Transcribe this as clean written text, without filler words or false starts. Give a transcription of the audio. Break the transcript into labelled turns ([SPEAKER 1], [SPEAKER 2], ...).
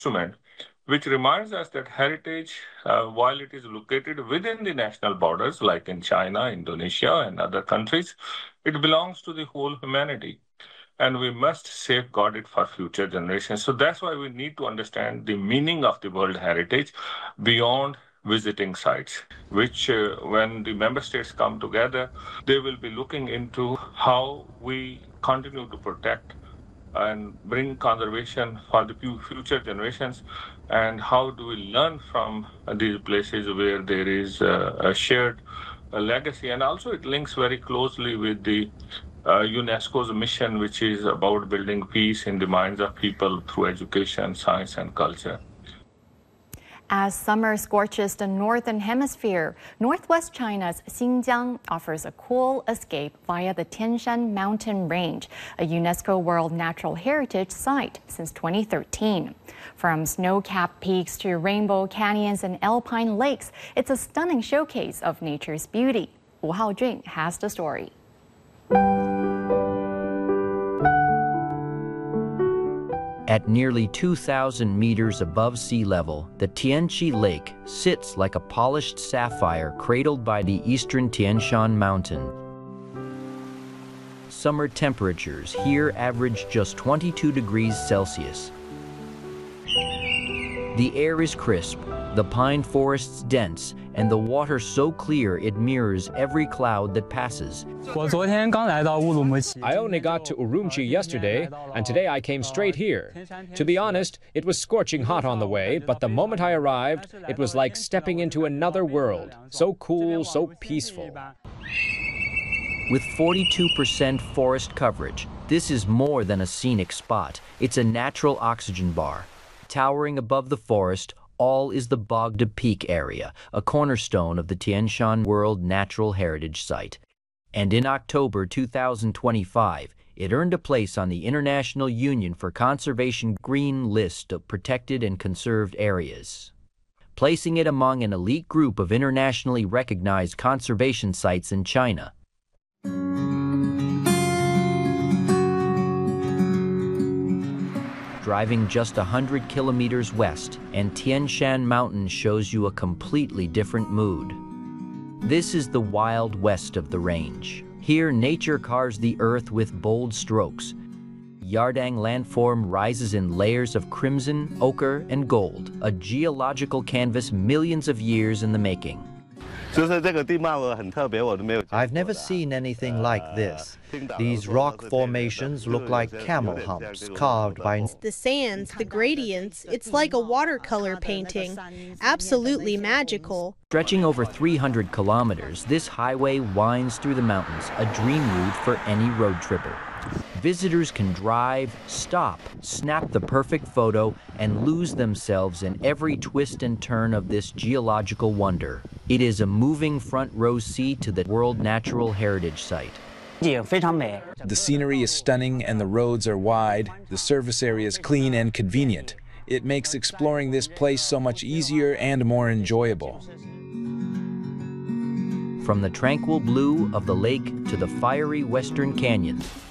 [SPEAKER 1] instrument, which reminds us that heritage, while it is located within the national borders, like in China, Indonesia, and other countries, it belongs to the whole humanity. And we must safeguard it for future generations. So that's why we need to understand the meaning of the World Heritage beyond visiting sites, which when the member states come together, they will be looking into how we continue to protect and bring conservation for the future generations, and how do we learn from these places where there is a shared legacy. And also it links very closely with the UNESCO's mission, which is about building peace in the minds of people through education, science, and culture.
[SPEAKER 2] As summer scorches the northern hemisphere, northwest China's Xinjiang offers a cool escape via the Tian Shan mountain range, a UNESCO World Natural Heritage Site since 2013. From snow-capped peaks to rainbow canyons and alpine lakes, it's a stunning showcase of nature's beauty. Wu Haojun has the story.
[SPEAKER 3] At nearly 2,000 meters above sea level, the Tianqi Lake sits like a polished sapphire cradled by the eastern Tian Shan Mountain. Summer temperatures here average just 22 degrees Celsius. The air is crisp, the pine forests dense, and the water so clear it mirrors every cloud that passes.
[SPEAKER 4] I only got to Urumqi yesterday, and today I came straight here. To be honest, it was scorching hot on the way, but the moment I arrived, it was like stepping into another world. So cool, so peaceful.
[SPEAKER 3] With 42% forest coverage, this is more than a scenic spot. It's a natural oxygen bar. Towering above the forest, all is the Bogda Peak area, a cornerstone of the Tian Shan World Natural Heritage Site. And in October 2025, it earned a place on the International Union for Conservation Green List of protected and conserved areas, placing it among an elite group of internationally recognized conservation sites in China. Driving just 100 kilometers west, and Tian Shan Mountain shows you a completely different mood. This is the wild west of the range. Here, nature carves the earth with bold strokes. Yardang landform rises in layers of crimson, ochre, and gold, a geological canvas millions of years in the making.
[SPEAKER 5] I've never seen anything like this. These rock formations look like camel humps carved by...
[SPEAKER 6] The sands, the gradients, it's like a watercolor painting. Absolutely magical.
[SPEAKER 3] Stretching over 300 kilometers, this highway winds through the mountains, a dream route for any road tripper. Visitors can drive, stop, snap the perfect photo, and lose themselves in every twist and turn of this geological wonder. It is a moving front row seat to the World Natural Heritage Site.
[SPEAKER 7] The scenery is stunning and the roads are wide. The surface area is clean and convenient. It makes exploring this place so much easier and more enjoyable.
[SPEAKER 3] From the tranquil blue of the lake to the fiery western canyons,